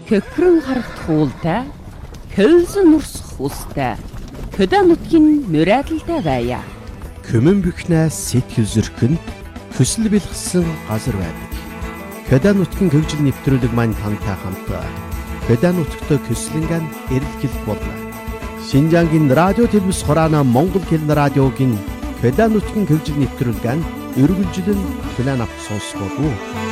Хөхрөн харагт хуултай, хөлзөн нурсах устай, хөдөө нутгийн нүрайдалтай байя. Көмөн бөхнээ сэтгэл зөрхөнд төсөл бэлгсэн газар байдаг. Хөдөө нутгийн хөгжил нэвтрүүлэг маань тантай хамт хөдөө нутгт көслөнгөн эрэлхийлэх болно. Шинжангийн радио телевиз хураана Монгол хэлний радиогийн хөдөө нутгийн хөгжил нэвтрүүлгэн өргөлжлөн план авах сонсгоо.